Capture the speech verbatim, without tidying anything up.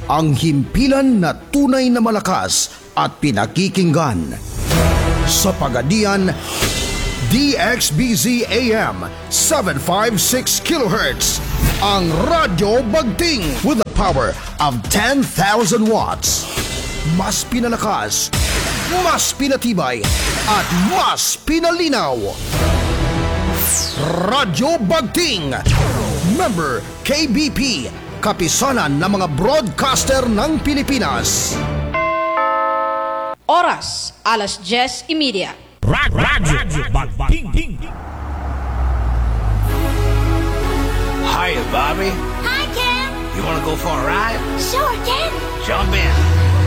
ang himpilan na tunay na malakas at pinakikinggan. Sa Pagadian, D X B Z A M seven fifty-six kilohertz, ang Radyo Bagting with the power of ten thousand watts. Mas pinalakas, mas pinatibay, at mas pinalinaw. Radyo Bagting, member K B P, kapisanan ng mga broadcaster ng Pilipinas. Oras, alas diyes y media. Radyo Bagting. Hiya, Bobby. Hi, Ken. You want to go for a ride? Sure, Ken. Jump in.